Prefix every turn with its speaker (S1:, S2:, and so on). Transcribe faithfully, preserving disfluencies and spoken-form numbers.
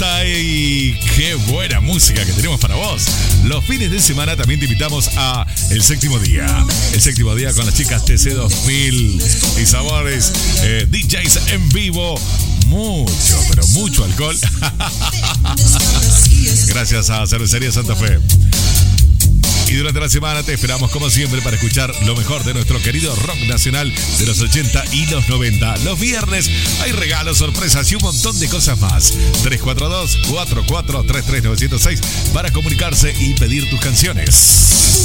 S1: fiesta y qué buena música que tenemos para vos. Los fines de semana también te invitamos a El Séptimo Día. El Séptimo Día con las chicas T C dos mil y sabores, eh, D Js en vivo. Mucho, pero mucho alcohol. Gracias a Cervecería Santa Fe. Y durante la semana te esperamos como siempre para escuchar lo mejor de nuestro querido rock nacional de los ochenta y los noventa. Los viernes hay regalos, sorpresas y un montón de cosas más. tres cuatro dos, cuatro cuatro tres tres nueve cero seis para comunicarse y pedir tus canciones.